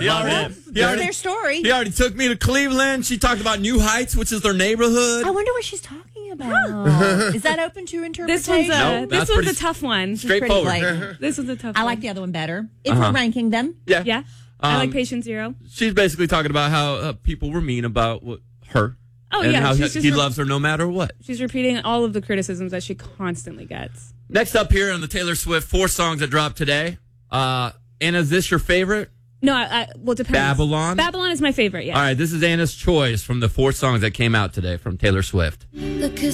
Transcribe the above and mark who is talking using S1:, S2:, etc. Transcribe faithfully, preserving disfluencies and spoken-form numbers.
S1: He already, he
S2: Know
S1: already,
S2: their story.
S1: he already took me to Cleveland. She talked about New Heights, which is their neighborhood.
S2: I wonder what she's talking about. Is that open to interpretation?
S3: This one's a,
S1: Nope,
S3: this
S1: that's
S3: was
S1: pretty
S3: a tough one.
S1: straightforward.
S2: Pretty blatant.
S3: This was a tough
S2: I
S3: one.
S2: like the other one better. If
S1: Uh-huh.
S2: we're ranking them.
S1: Yeah.
S3: Yeah. I
S1: Um,
S3: like Patient Zero.
S1: She's basically talking about how uh, people were mean about what, her.
S3: Oh,
S1: and
S3: yeah,
S1: how
S3: she's
S1: he,
S3: just
S1: he
S3: re-
S1: loves her no matter what.
S3: She's repeating all of the criticisms that she constantly gets.
S1: Next up here on the Taylor Swift four songs that dropped today. Uh, Anna, is this your favorite?
S3: No, I, I, well, it depends.
S1: Babylon?
S3: Babylon is my favorite, yeah.
S1: All right, this is Anna's choice from the four songs that came out today from Taylor Swift.
S4: Look